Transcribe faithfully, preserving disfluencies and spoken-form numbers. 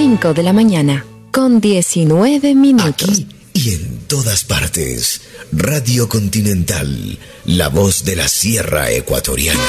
cinco de la mañana, con diecinueve minutos. Aquí y en todas partes. Radio Continental, la voz de la Sierra Ecuatoriana.